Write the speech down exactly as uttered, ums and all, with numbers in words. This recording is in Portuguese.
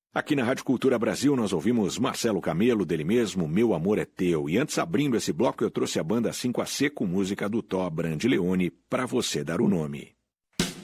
Aqui na Rádio Cultura Brasil nós ouvimos Marcelo Camelo, dele mesmo, Meu Amor é Teu. E antes, abrindo esse bloco, eu trouxe a banda cinco A C com música do Tó Brandi Leone, Pra Você Dar o Nome.